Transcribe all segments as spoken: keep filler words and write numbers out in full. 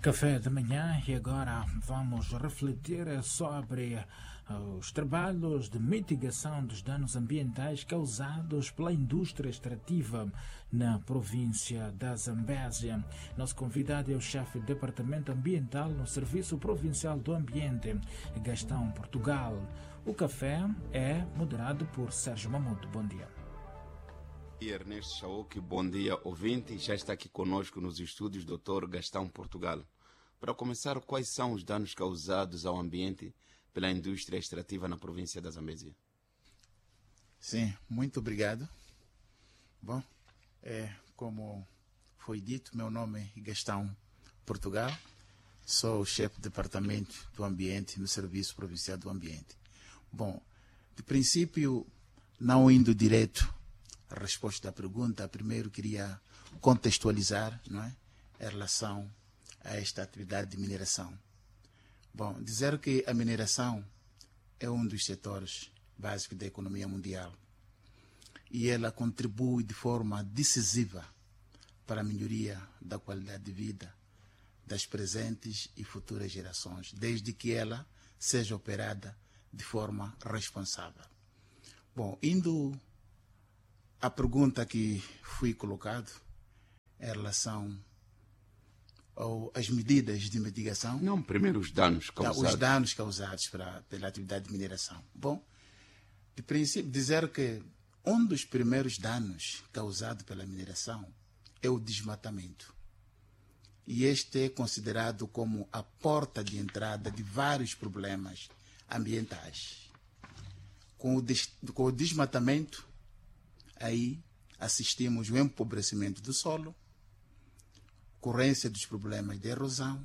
Café da manhã e agora vamos refletir sobre os trabalhos de mitigação dos danos ambientais causados pela indústria extrativa na província da Zambésia. Nosso convidado é o chefe do Departamento Ambiental no Serviço Provincial do Ambiente, Gastão, Portugal. O café é moderado por Sérgio Mamuto. Bom dia. E Ernesto Chaoki, bom dia, ouvinte. Já está aqui conosco nos estúdios doutor Gastão, Portugal. Para começar, quais são os danos causados ao ambiente pela indústria extrativa na província da Zambésia? Sim, muito obrigado. Bom, é, como foi dito, meu nome é Gastão, Portugal. Sou o chefe do Departamento do Ambiente no Serviço Provincial do Ambiente. Bom, de princípio, não indo direto à resposta da pergunta, primeiro queria contextualizar, não é, em relação a esta atividade de mineração. Bom, dizer que a mineração é um dos setores básicos da economia mundial e ela contribui de forma decisiva para a melhoria da qualidade de vida das presentes e futuras gerações, desde que ela seja operada de forma responsável. Bom, indo à pergunta que foi colocada em relação ou as medidas de mitigação. Não, primeiro os danos causados. Os danos causados pela, pela atividade de mineração. Bom, de princípio, dizer que um dos primeiros danos causados pela mineração é o desmatamento. E este é considerado como a porta de entrada de vários problemas ambientais. Com o, des, com o desmatamento, aí assistimos ao empobrecimento do solo, ocorrência dos problemas de erosão,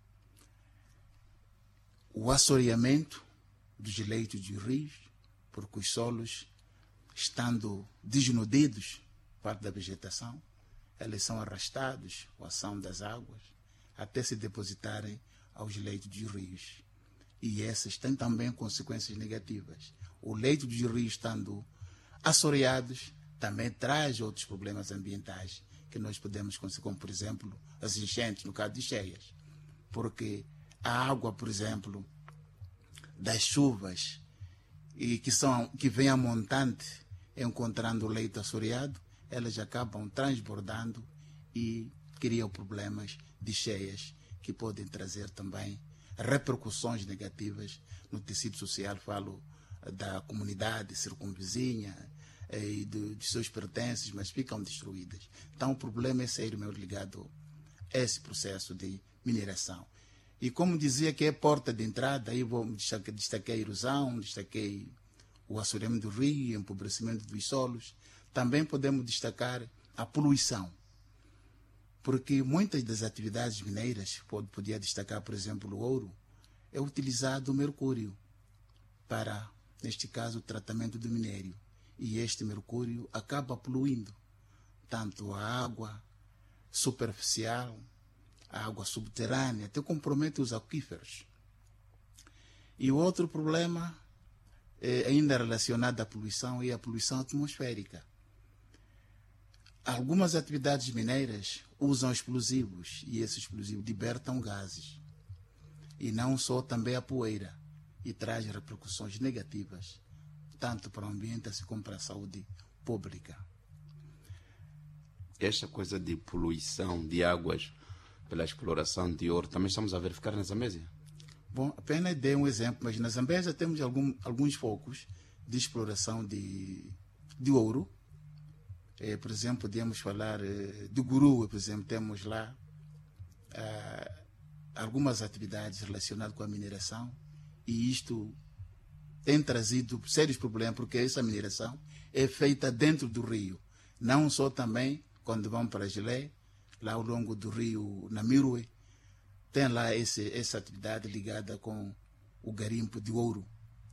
o assoreamento dos leitos de rios, porque os solos, estando desnudidos parte da vegetação, eles são arrastados com a ação das águas até se depositarem aos leitos dos rios. E essas têm também consequências negativas. O leito dos rios estando assoreados também traz outros problemas ambientais que nós podemos conseguir, como, por exemplo, as enchentes, no caso de cheias. Porque a água, por exemplo, das chuvas, e que, são, que vem a montante, encontrando o leito assoreado, elas acabam transbordando e criam problemas de cheias que podem trazer também repercussões negativas no tecido social. Falo da comunidade circunvizinha, e de, de seus pertences, mas ficam destruídas. Então o problema é sério, meu, ligado a esse processo de mineração. E como dizia que é porta de entrada, aí vou destaquei, destaquei a erosão, destaquei o assoreamento do rio, o empobrecimento dos solos. Também podemos destacar a poluição, porque muitas das atividades mineiras, pode, podia destacar, por exemplo, o ouro, é utilizado o mercúrio para, neste caso, o tratamento do minério. E este mercúrio acaba poluindo tanto a água superficial, a água subterrânea, até compromete os aquíferos. E o outro problema, é, ainda relacionado à poluição, é a poluição atmosférica. Algumas atividades mineiras usam explosivos e esses explosivos libertam gases. E não só, também a poeira, e traz repercussões negativas tanto para o ambiente assim como para a saúde pública. Esta coisa de poluição de águas pela exploração de ouro, também estamos a verificar na Zambésia? Bom, apenas dei um exemplo, mas na Zambésia temos algum, alguns focos de exploração de, de ouro. É, por exemplo, podemos falar é, de Guru, por exemplo, temos lá é, algumas atividades relacionadas com a mineração, e isto tem trazido sérios problemas, porque essa mineração é feita dentro do rio. Não só também quando vão para Gilé, lá ao longo do rio Namirue, tem lá esse, essa atividade ligada com o garimpo de ouro.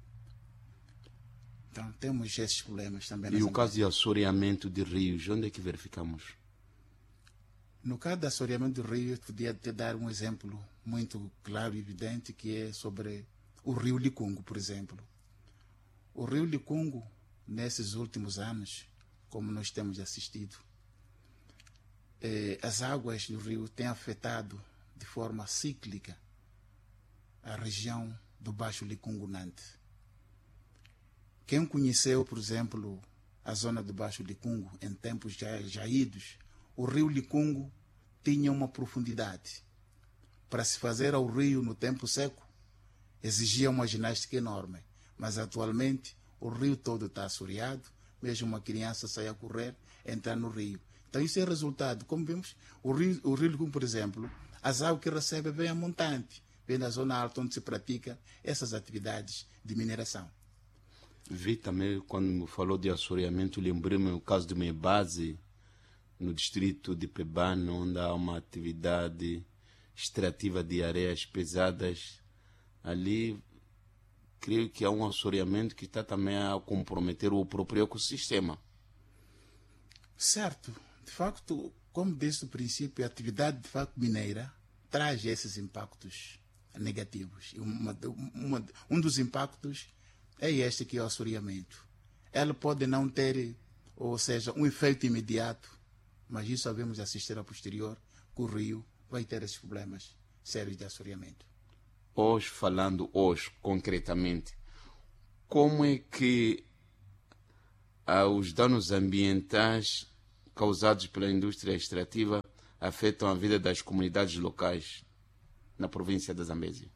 Então temos esses problemas também. E o caso de assoreamento de rios, onde é que verificamos? No caso do assoreamento de rios, podia te dar um exemplo muito claro e evidente, que é sobre o rio Licungo, por exemplo. O rio Licungo, nesses últimos anos, como nós temos assistido, eh, as águas do rio têm afetado de forma cíclica a região do Baixo Licungo-Nante. Quem conheceu, por exemplo, a zona do Baixo Licungo em tempos já, já idos, o rio Licungo tinha uma profundidade. Para se fazer ao rio no tempo seco, exigia uma ginástica enorme, mas atualmente o rio todo está assoreado, mesmo uma criança sai a correr, entrar no rio. Então isso é resultado, como vimos, o rio, o rio Licungo, por exemplo, as águas que recebe vêm a montante, vem da zona alta onde se pratica essas atividades de mineração. Vi também, quando me falou de assoreamento, lembrei-me o caso de minha base no distrito de Pebane, onde há uma atividade extrativa de areias pesadas. Ali, creio que há um assoreamento que está também a comprometer o próprio ecossistema. Certo. De facto, como desde o princípio, a atividade de facto mineira traz esses impactos negativos. E uma, uma, um dos impactos é este que é o assoreamento. Ela pode não ter, ou seja, um efeito imediato, mas isso sabemos assistir a posterior, que o rio vai ter esses problemas sérios de assoreamento. Hoje, falando hoje, concretamente, como é que ah, os danos ambientais causados pela indústria extrativa afetam a vida das comunidades locais na província da Zambésia?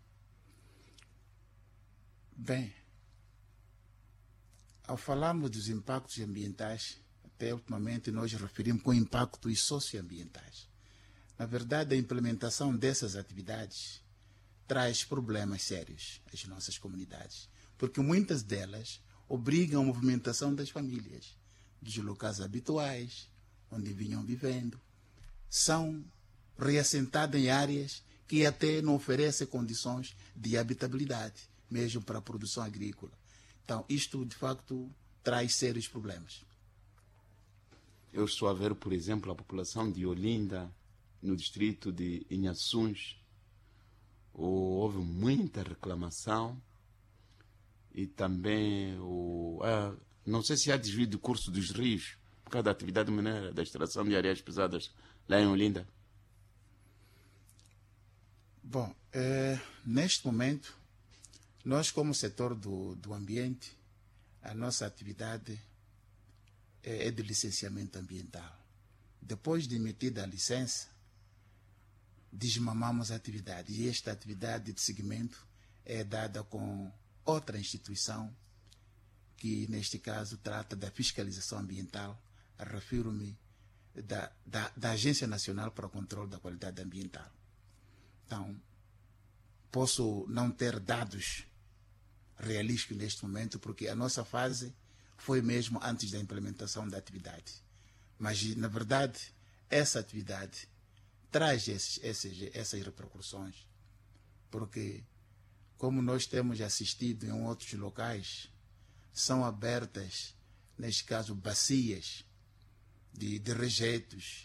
Bem, ao falarmos dos impactos ambientais, até ultimamente nós referimos com impactos socioambientais. Na verdade, a implementação dessas atividades traz problemas sérios às nossas comunidades, porque muitas delas obrigam a movimentação das famílias, dos locais habituais, onde vinham vivendo, são reassentadas em áreas que até não oferecem condições de habitabilidade, mesmo para a produção agrícola. Então, isto, de facto, traz sérios problemas. Eu estou a ver, por exemplo, a população de Olinda, no distrito de Inhaçuns, houve muita reclamação e também, o, ah, não sei se há desvio de curso dos rios, por causa da atividade mineira, da extração de areias pesadas lá em Olinda. Bom, é, neste momento, nós como setor do, do ambiente, a nossa atividade é, é de licenciamento ambiental. Depois de emitida a licença, desmamamos a atividade. E esta atividade de seguimento é dada com outra instituição, que neste caso trata da fiscalização ambiental. Refiro-me da, da, da Agência Nacional para o Controle da Qualidade Ambiental. Então, posso não ter dados realísticos neste momento, porque a nossa fase foi mesmo antes da implementação da atividade. Mas, na verdade, essa atividade traz esses, esses, essas repercussões, porque, como nós temos assistido em outros locais, são abertas, neste caso, bacias de, de rejeitos,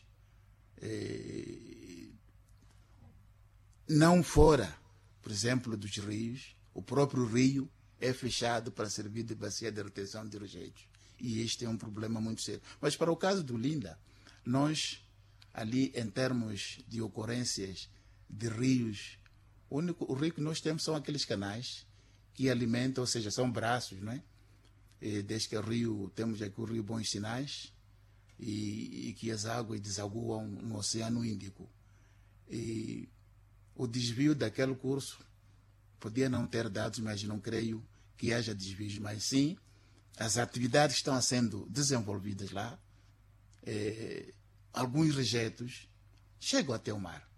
eh, não fora, por exemplo, dos rios. O próprio rio é fechado para servir de bacia de retenção de rejeitos. E este é um problema muito sério. Mas para o caso do Olinda, nós, ali em termos de ocorrências de rios, o único o rio que nós temos são aqueles canais que alimentam, ou seja, são braços, não é? E desde que o rio, temos aqui o rio Bons Sinais, e, e que as águas desaguam no Oceano Índico. E o desvio daquele curso podia não ter dados, mas não creio que haja desvios, mas sim, as atividades estão sendo desenvolvidas lá, eh, alguns rejeitos chegam até o mar.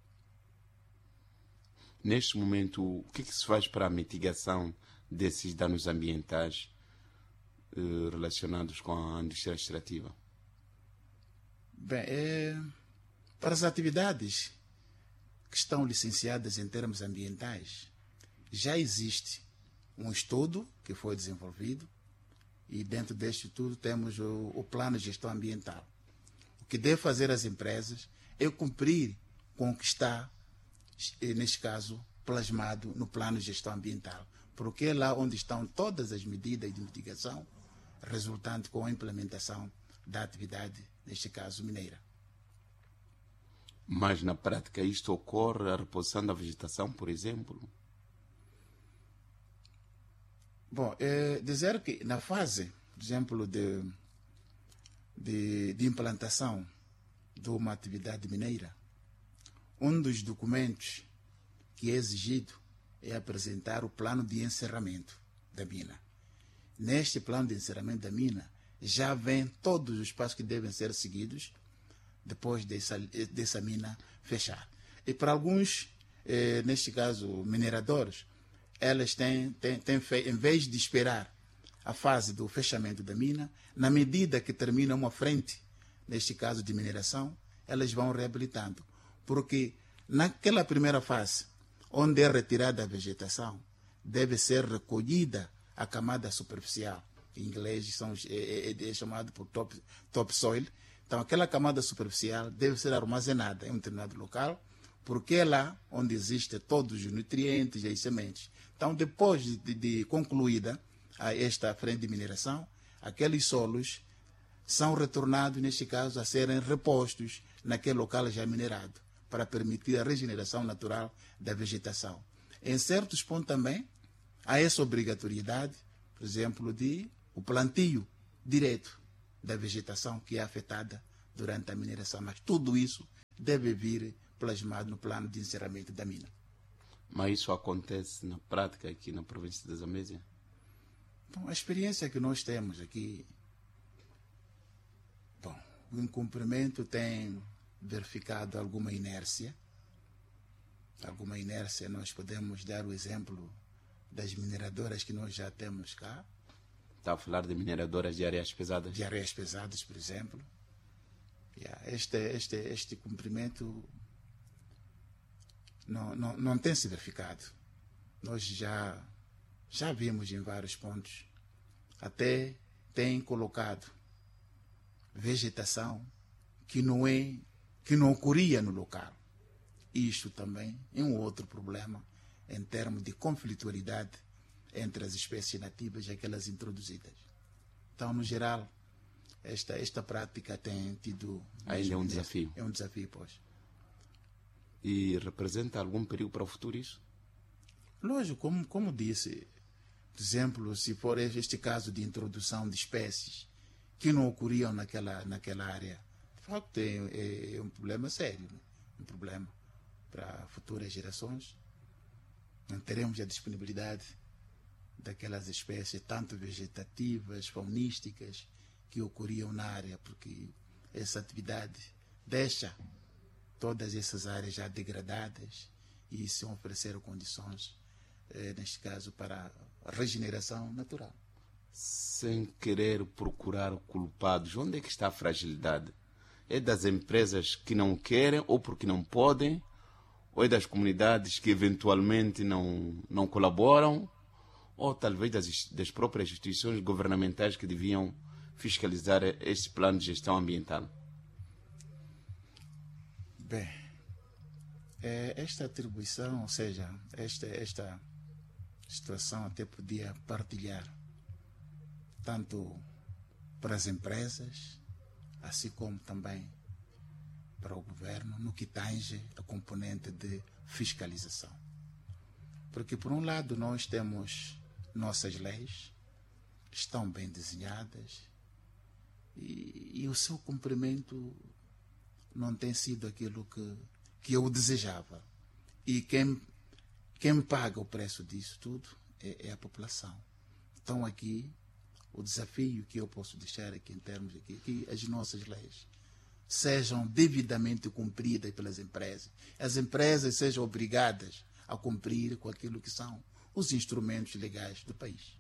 Neste momento, o que, é que se faz para a mitigação desses danos ambientais eh, relacionados com a indústria extrativa? Bem, é, para as atividades que estão licenciadas em termos ambientais, já existe um estudo que foi desenvolvido e dentro deste estudo temos o, o plano de gestão ambiental. O que deve fazer as empresas é cumprir com o que está, neste caso, plasmado no plano de gestão ambiental, porque é lá onde estão todas as medidas de mitigação resultantes com a implementação da atividade, neste caso, mineira. Mas na prática isto ocorre, a reposição da vegetação, por exemplo? Bom, é dizer que na fase, por exemplo, de, de, de implantação de uma atividade mineira, um dos documentos que é exigido é apresentar o plano de encerramento da mina. Neste plano de encerramento da mina já vem todos os passos que devem ser seguidos depois dessa, dessa mina fechar. E para alguns, eh, neste caso mineradores, elas têm, têm, têm feito, em vez de esperar a fase do fechamento da mina, na medida que termina uma frente, neste caso de mineração, elas vão reabilitando. Porque naquela primeira fase, onde é retirada a vegetação, deve ser recolhida a camada superficial, que em inglês são, é, é, é chamado por top, topsoil. Então, aquela camada superficial deve ser armazenada em um determinado local, porque é lá onde existem todos os nutrientes e as sementes. Então, depois de, de, de concluída a esta frente de mineração, aqueles solos são retornados, neste caso, a serem repostos naquele local já minerado, para permitir a regeneração natural da vegetação. Em certos pontos também, há essa obrigatoriedade, por exemplo, de o plantio direto da vegetação que é afetada durante a mineração. Mas tudo isso deve vir plasmado no plano de encerramento da mina. Mas isso acontece na prática aqui na província da Zambésia? Bom, a experiência que nós temos aqui, bom, o incumprimento tem verificado alguma inércia. Alguma inércia, nós podemos dar o exemplo das mineradoras que nós já temos cá. Está a falar de mineradoras de areias pesadas? De areias pesadas, por exemplo. Yeah, este, este, este cumprimento não, não, não tem se verificado. Nós já, já vimos em vários pontos. Até tem colocado vegetação que não, é, que não ocorria no local. Isto também é um outro problema em termos de conflitualidade entre as espécies nativas e aquelas introduzidas. Então, no geral, esta, esta prática tem tido... Ainda é um desafio. É um desafio, pois. E representa algum perigo para o futuro isso? Lógico, como, como disse, por exemplo, se for este caso de introdução de espécies que não ocorriam naquela, naquela área, de facto é, é um problema sério, né? Um problema para futuras gerações. Não teremos a disponibilidade daquelas espécies, tanto vegetativas, faunísticas, que ocorriam na área, porque essa atividade deixa todas essas áreas já degradadas e se ofereceram condições, eh, neste caso, para a regeneração natural. Sem querer procurar culpados, onde é que está a fragilidade? É das empresas que não querem ou porque não podem? Ou é das comunidades que eventualmente não, não colaboram? Ou talvez das, das próprias instituições governamentais que deviam fiscalizar este plano de gestão ambiental? Bem, esta atribuição, ou seja, esta, esta situação até podia partilhar tanto para as empresas, assim como também para o governo, no que tange a componente de fiscalização. Porque, por um lado, nós temos nossas leis, que estão bem desenhadas, e, e o seu cumprimento não tem sido aquilo que, que eu desejava. E quem, quem paga o preço disso tudo é, é a população. Então, aqui, o desafio que eu posso deixar aqui em termos de que as nossas leis sejam devidamente cumpridas pelas empresas. As empresas sejam obrigadas a cumprir com aquilo que são os instrumentos legais do país.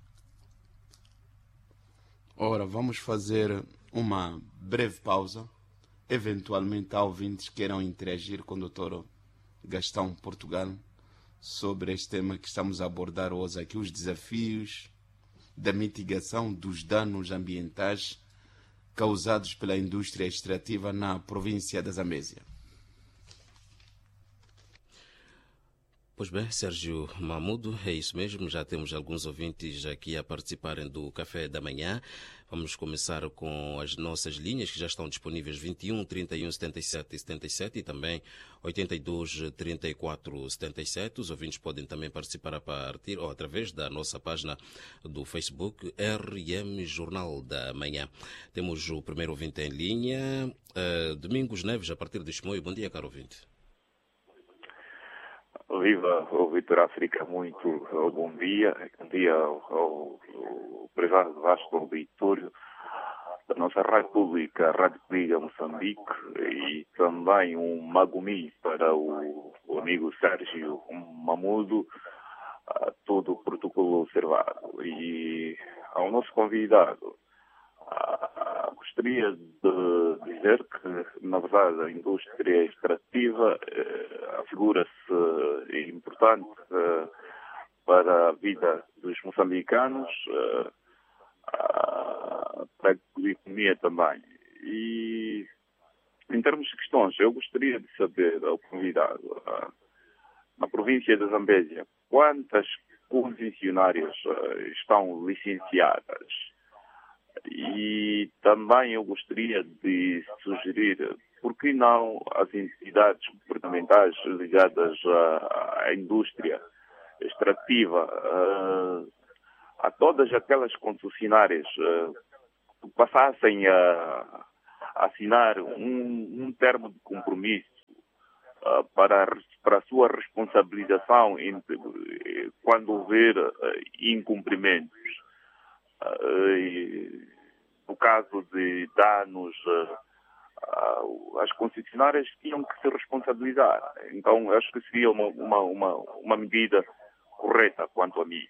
Ora, vamos fazer uma breve pausa. Eventualmente, há ouvintes que queiram interagir com o doutor Gastão Portugal sobre este tema que estamos a abordar hoje aqui, os desafios da mitigação dos danos ambientais causados pela indústria extrativa na província da Zambésia. Pois bem, Sérgio Mamudo, é isso mesmo. Já temos alguns ouvintes aqui a participarem do Café da Manhã. Vamos começar com as nossas linhas que já estão disponíveis: vinte e um, trinta e um, setenta e sete, setenta e sete e também oitenta e dois, trinta e quatro, setenta e sete. Os ouvintes podem também participar a partir ou através da nossa página do Facebook R M Jornal da Manhã. Temos o primeiro ouvinte em linha, uh, Domingos Neves, a partir de Chimoio. Bom dia, caro ouvinte. Viva o Vitor África, muito bom dia. Bom dia ao, ao, ao prezado Vasco auditório da nossa Rádio Pública, Rádio Liga Moçambique, e também um magumi para o, o amigo Sérgio Mamudo, a todo o protocolo observado. E ao nosso convidado, Ah, gostaria de dizer que, na verdade, a indústria extrativa eh, afigura-se importante eh, para a vida dos moçambicanos, eh, ah, para a economia também. E, em termos de questões, eu gostaria de saber ao convidado, ah, na província de Zambésia, quantas concessionárias ah, estão licenciadas? E também eu gostaria de sugerir, por que não as entidades governamentais ligadas à, à indústria extrativa, uh, a todas aquelas concessionárias uh, que passassem a, a assinar um, um termo de compromisso uh, para, para a sua responsabilização entre, quando houver uh, incumprimentos. Uh, no caso de danos, uh, uh, as concessionárias tinham que se responsabilizar. Então, acho que seria uma, uma, uma, uma medida correta quanto a mim.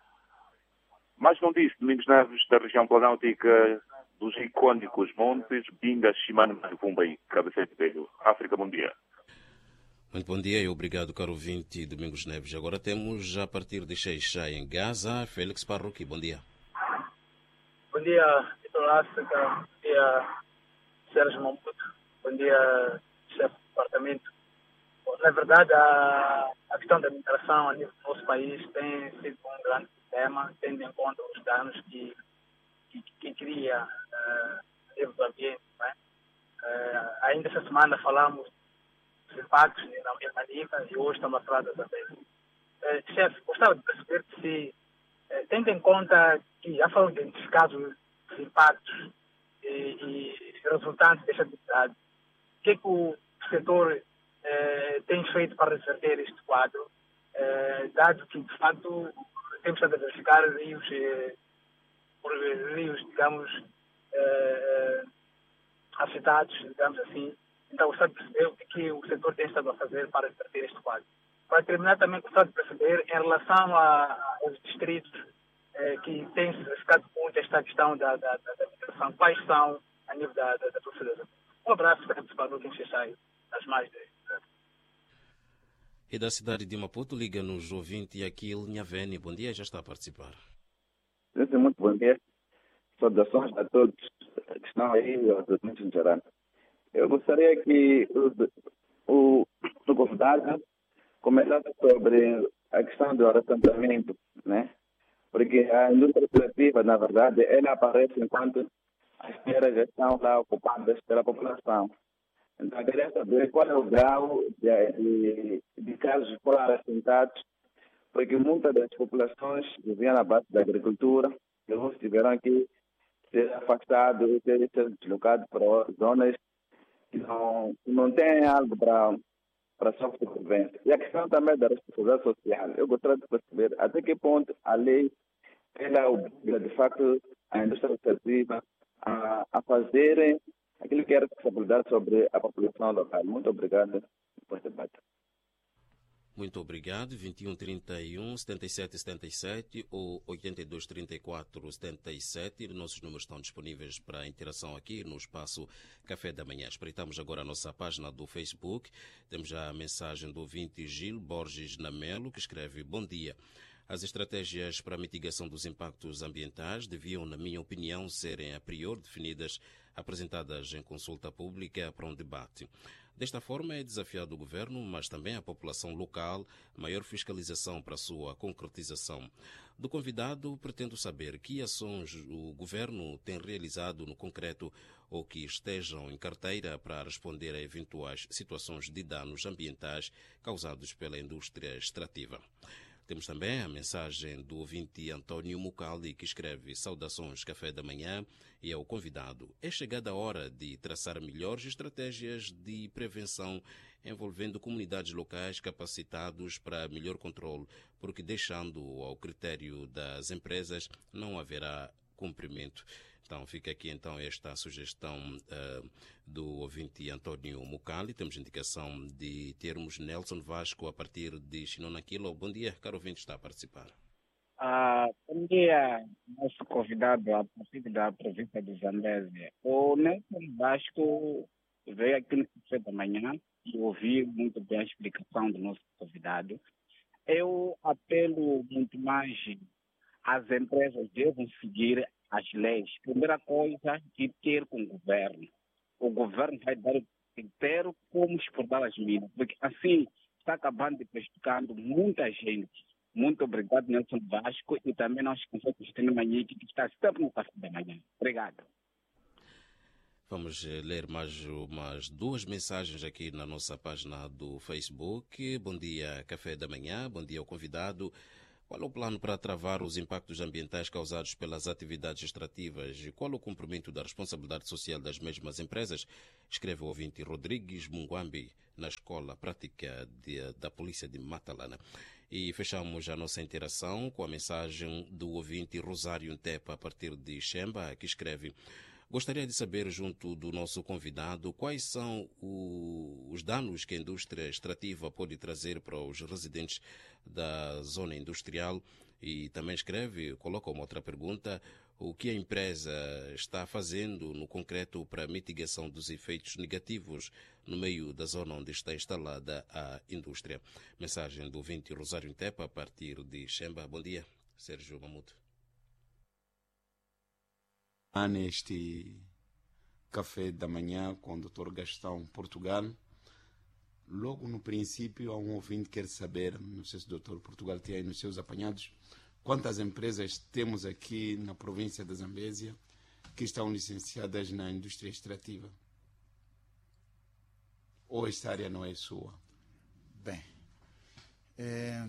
Mas não disse, Domingos Neves, da região planáltica dos icônicos montes, Binga, Shimano, Vumbai, Cabeceira Velho. África, bom dia. Muito bom dia e obrigado, caro ouvinte Domingos Neves. Agora temos, a partir de Xeixá, em Gaza, Félix Parruqui. Bom dia. Bom dia, Vitor África. Bom dia, Sérgio Mamudo. Bom dia, chefe do departamento. Bom, na verdade, a, a questão da migração a nível do nosso país tem sido um grande tema, tendo em conta os danos que, que, que cria uh, a nível do ambiente. Né? Uh, ainda esta semana falamos dos impactos na mesma nível e hoje estamos a falar das abelhas. Uh, chefe, gostava de perceber se, uh, tendo em conta que já foram identificados os impactos e, e resultantes desta atividade, o que é que o setor eh, tem feito para reverter este quadro, eh, dado que, de fato, temos a verificar rios, eh, por rios, digamos, eh, afetados, digamos assim. Então, gostava de perceber o que, que o setor tem estado a fazer para reverter este quadro. Para terminar, também gostava de perceber, em relação a, aos distritos que tem se verificado muito esta questão da, da, da, da migração, quais são a nível da, da, da província. Um abraço para o que você sai das mais de... E da cidade de Maputo, liga-nos ouvinte aqui, Linhavene. Bom dia, já está a participar. Muito bom dia. Saudações a todos que estão aí, aos ouvintes em geral. Eu gostaria que o, o, o convidado comentasse sobre a questão do assentamento, né? Porque a indústria extrativa, na verdade, ela aparece enquanto as terras já estão lá ocupadas pela população. Então, eu queria saber qual é o grau de, de, de casos fora assentados, porque muitas das populações viviam na base da agricultura, e alguns tiveram que ser afastados, ter ser deslocados para outras zonas que não, não têm algo para, para a sua sobrevivência. E a questão também da responsabilidade social. Eu gostaria de perceber até que ponto a lei ela obriga, de facto, a indústria extrativa a, a fazer aquilo que é responsabilidade sobre a população local. Muito obrigado por esse debate. Muito obrigado. vinte e um, trinta e um, setenta e sete, setenta e sete ou oitenta e dois, trinta e quatro, setenta e sete. Nossos números estão disponíveis para interação aqui no espaço Café da Manhã. Espreitamos agora a nossa página do Facebook. Temos já a mensagem do ouvinte Gil Borges Namelo, que escreve: bom dia. As estratégias para a mitigação dos impactos ambientais deviam, na minha opinião, serem a priori definidas, apresentadas em consulta pública para um debate. Desta forma, é desafiado o governo, mas também a população local, maior fiscalização para a sua concretização. Do convidado, pretendo saber que ações o governo tem realizado no concreto ou que estejam em carteira para responder a eventuais situações de danos ambientais causados pela indústria extrativa. Temos também a mensagem do ouvinte António Mucali, que escreve: saudações café da manhã, e ao convidado: é chegada a hora de traçar melhores estratégias de prevenção envolvendo comunidades locais capacitados para melhor controle, porque deixando ao critério das empresas não haverá cumprimento. Então fica aqui então esta sugestão uh, do ouvinte António Mucali. Temos indicação de termos Nelson Vasco a partir de Xinonaquilo. Bom dia, caro ouvinte, está a participar. Uh, bom dia, nosso convidado a partir da província de Zambésia. O Nelson Vasco veio aqui no café da manhã e ouvi muito bem a explicação do nosso convidado. Eu apelo muito mais às empresas devem seguir as leis. Primeira coisa, de ter com o governo. O governo vai dar o critério como exportar as minas, porque assim está acabando de prejudicando muita gente. Muito obrigado, Nelson Vasco, e também não esquecer que Cristina Manique, que está sempre no café da manhã. Obrigado. Vamos ler mais umas duas mensagens aqui na nossa página do Facebook. Bom dia, café da manhã. Bom dia ao convidado. Qual é o plano para travar os impactos ambientais causados pelas atividades extrativas e qual é o cumprimento da responsabilidade social das mesmas empresas? Escreve o ouvinte Rodrigues Munguambi, na Escola Prática de, da Polícia de Matalana. E fechamos a nossa interação com a mensagem do ouvinte Rosário Ntepa, a partir de Xemba, que escreve: gostaria de saber, junto do nosso convidado, quais são o, os danos que a indústria extrativa pode trazer para os residentes da zona industrial. E também escreve, coloca uma outra pergunta: o que a empresa está fazendo no concreto para a mitigação dos efeitos negativos no meio da zona onde está instalada a indústria. Mensagem do ouvinte Rosário Ntepa, a partir de Xemba. Bom dia, Sérgio Mamuto. Há neste café da manhã com o doutor Gastão Portugal, logo no princípio há um ouvinte que quer saber, não sei se o doutor Portugal tem aí nos seus apanhados, quantas empresas temos aqui na província da Zambésia que estão licenciadas na indústria extrativa? Ou esta área não é sua? Bem, é...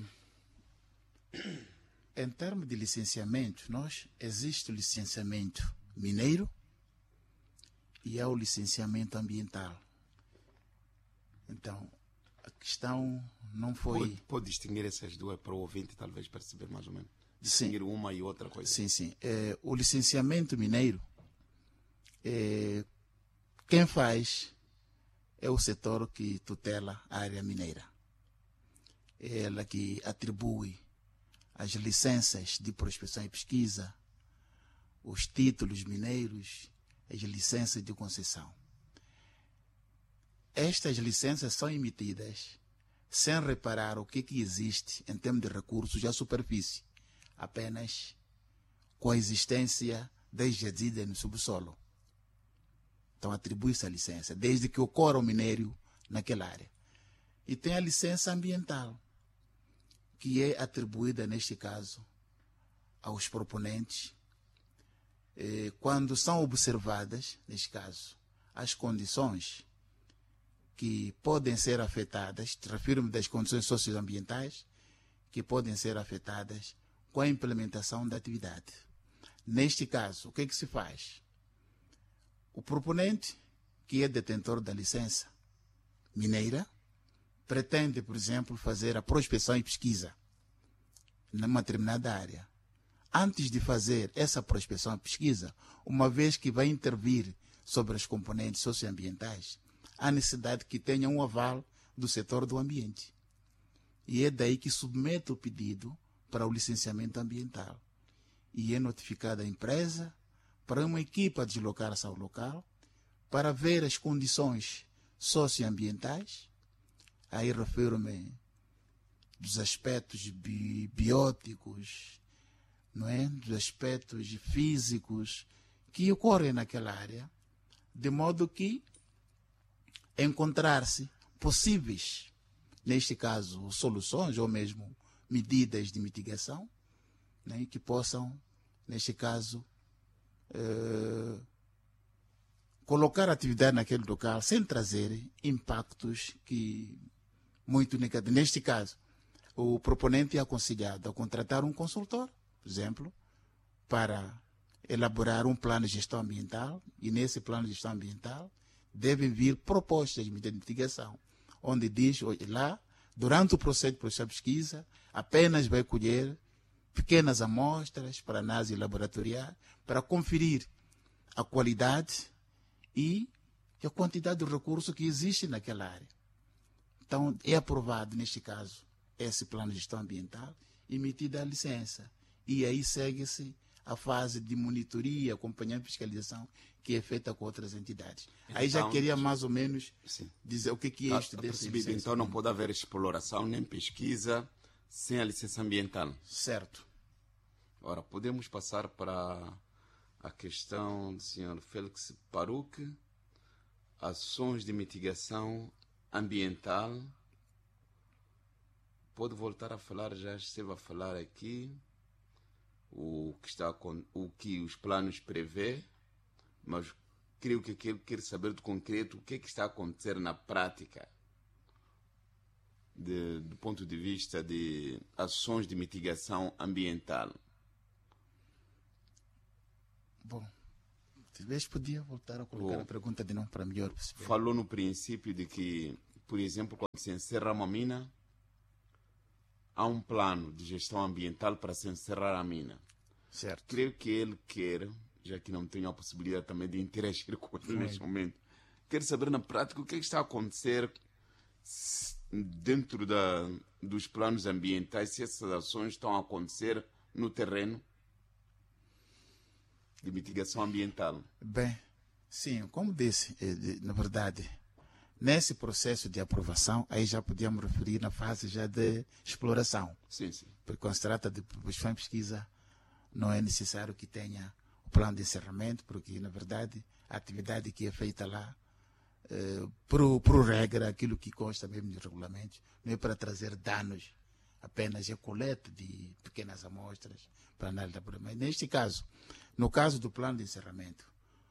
em termos de licenciamento, nós existe o licenciamento mineiro e há o licenciamento ambiental. Então, a questão não foi... Pode, pode distinguir essas duas para o ouvinte, talvez perceber mais ou menos. Distinguir sim. Uma e outra coisa. Sim, sim. É, o licenciamento mineiro, é, quem faz é o setor que tutela a área mineira. É ela que atribui as licenças de prospecção e pesquisa, os títulos mineiros, as licenças de concessão. Estas licenças são emitidas sem reparar o que, que existe em termos de recursos à superfície, apenas com a existência das jazidas no subsolo. Então atribui-se a licença, desde que ocorra o minério naquela área. E tem a licença ambiental, que é atribuída, neste caso, aos proponentes, eh, quando são observadas, neste caso, as condições que podem ser afetadas, refiro-me das condições socioambientais, que podem ser afetadas com a implementação da atividade. Neste caso, o que é que se faz? O proponente, que é detentor da licença mineira, pretende, por exemplo, fazer a prospecção e pesquisa numa determinada área. Antes de fazer essa prospecção e pesquisa, uma vez que vai intervir sobre as componentes socioambientais, há necessidade que tenha um aval do setor do ambiente. E é daí que submete o pedido para o licenciamento ambiental. E é notificada a empresa para uma equipa deslocar-se ao local para ver as condições socioambientais. Aí refiro-me dos aspectos bi bióticos, não é? Dos aspectos físicos que ocorrem naquela área, de modo que encontrar-se possíveis, neste caso, soluções ou mesmo medidas de mitigação, né, que possam, neste caso, eh, colocar a atividade naquele local sem trazer impactos que muito negativos. Neste caso, o proponente é aconselhado a contratar um consultor, por exemplo, para elaborar um plano de gestão ambiental, e nesse plano de gestão ambiental devem vir propostas de mitigação, onde diz, olha, lá, durante o processo de pesquisa, apenas vai colher pequenas amostras para análise laboratorial, para conferir a qualidade e a quantidade de recursos que existe naquela área. Então, é aprovado, neste caso, esse plano de gestão ambiental, emitida a licença. E aí segue-se a fase de monitoria, acompanhamento e fiscalização que é feita com outras entidades. Então, aí já queria mais ou menos sim. dizer o que, que é isto tá, desse licença. Então não pode haver exploração nem pesquisa sem a licença ambiental. Certo. Ora, podemos passar para a questão do senhor Félix Paruque, ações de mitigação ambiental. Pode voltar a falar, já esteve a falar aqui o que, está com, o que os planos prevê, mas creio que ele quer saber do concreto o que, é que está a acontecer na prática, de, do ponto de vista de ações de mitigação ambiental. Bom, talvez podia voltar a colocar oh, a pergunta de novo para melhor perceber. Falou no princípio de que, por exemplo, quando se encerra uma mina, há um plano de gestão ambiental para se encerrar a mina. Certo. Creio que ele quer, já que não tenho a possibilidade também de interagir com ele neste momento, quer saber na prática o que, é que está a acontecer dentro da, dos planos ambientais, se essas ações estão a acontecer no terreno de mitigação ambiental. Bem, sim, como disse, na verdade, nesse processo de aprovação, aí já podíamos referir na fase já de exploração. Sim, sim. Porque quando se trata de pesquisa, não é necessário que tenha o plano de encerramento, porque, na verdade, a atividade que é feita lá, eh, por, por regra, aquilo que consta mesmo nos regulamentos, não é para trazer danos, apenas é coleta de pequenas amostras para análise da problema. Neste caso, no caso do plano de encerramento,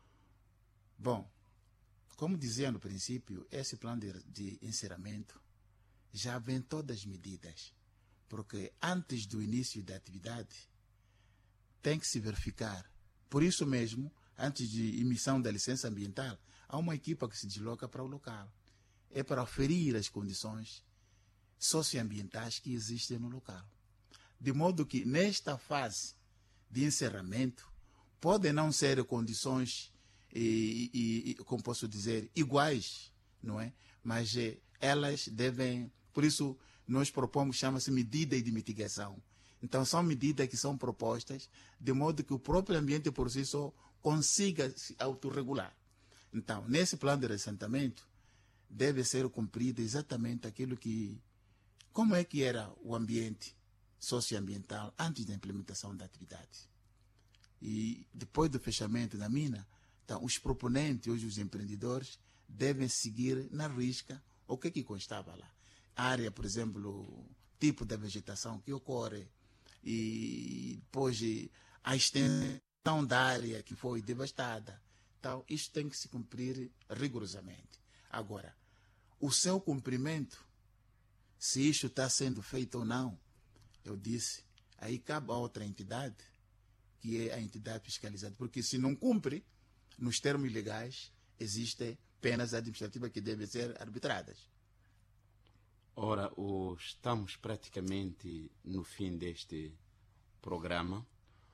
bom, como dizia no princípio, esse plano de, de encerramento já vem todas as medidas, porque antes do início da atividade tem que se verificar. Por isso mesmo, antes de emissão da licença ambiental, há uma equipa que se desloca para o local. É para aferir as condições socioambientais que existem no local. De modo que, nesta fase de encerramento, podem não ser condições E, e, e, como posso dizer, iguais, não é? Mas eh, elas devem, por isso nós propomos, chama-se medida de mitigação. Então são medidas que são propostas de modo que o próprio ambiente por si só consiga se autorregular. Então, nesse plano de reassentamento, deve ser cumprido exatamente aquilo que, como é que era o ambiente socioambiental antes da implementação da atividade. E depois do fechamento da mina, então, os proponentes, hoje os empreendedores, devem seguir na risca o que, que constava lá. A área, por exemplo, o tipo da vegetação que ocorre, e depois a extensão da área que foi devastada. Então, isto tem que se cumprir rigorosamente. Agora, o seu cumprimento, se isto está sendo feito ou não, eu disse, aí cabe a outra entidade, que é a entidade fiscalizada, porque se não cumpre, nos termos legais, existem penas administrativas que devem ser arbitradas. Ora, o, estamos praticamente no fim deste programa.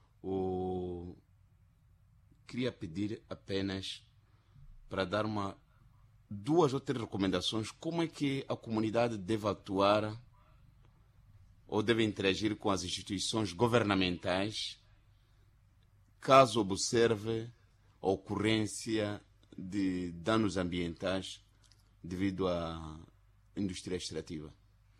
O, queria pedir apenas para dar uma, duas ou três recomendações. Como é que a comunidade deve atuar ou deve interagir com as instituições governamentais caso observe a ocorrência de danos ambientais devido à indústria extrativa?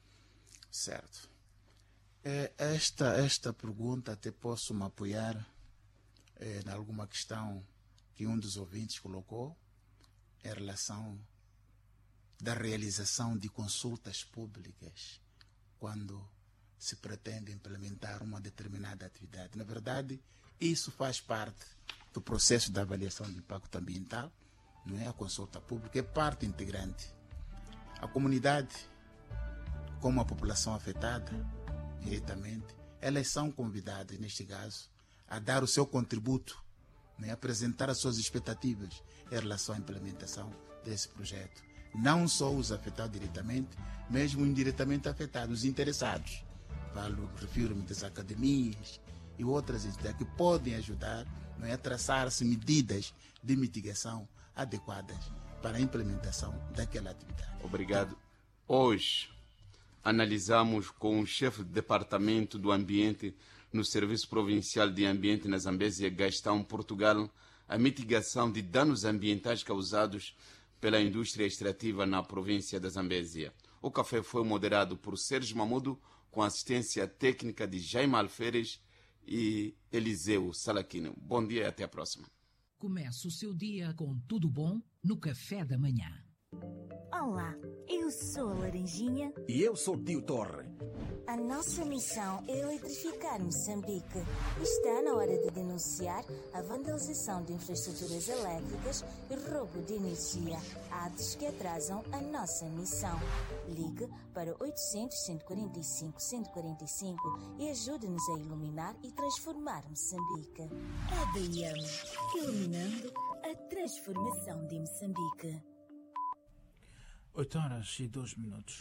Certo. É, esta, esta pergunta até posso me apoiar é, em alguma questão que um dos ouvintes colocou em relação da realização de consultas públicas quando se pretende implementar uma determinada atividade. Na verdade, isso faz parte do processo de avaliação de impacto ambiental, não é? A consulta pública é parte integrante. A comunidade, como a população afetada diretamente, elas são convidadas, neste caso, a dar o seu contributo, né? Apresentar as suas expectativas em relação à implementação desse projeto. Não só os afetados diretamente, mesmo indiretamente afetados, os interessados. Falo, refiro-me das academias e outras entidades que podem ajudar, não é, a traçar-se medidas de mitigação adequadas para a implementação daquela atividade. Obrigado. Hoje analisamos com o chefe de departamento do ambiente no Serviço Provincial de Ambiente na Zambésia, Gastão, Portugal, a mitigação de danos ambientais causados pela indústria extrativa na província da Zambésia. O café foi moderado por Sérgio Mamudo, com assistência técnica de Jaime Alferes e Eliseu Salaquino. Bom dia e até a próxima. Comece o seu dia com tudo bom no café da manhã. Olá, eu sou a Laranjinha. E eu sou o Tio Torre. A nossa missão é eletrificar Moçambique. Está na hora de denunciar a vandalização de infraestruturas elétricas e roubo de energia, atos que atrasam a nossa missão. Ligue para oitocentos, cento e quarenta e cinco, cento e quarenta e cinco e ajude-nos a iluminar e transformar Moçambique. A D M, iluminando a transformação de Moçambique. oito horas e dois minutos.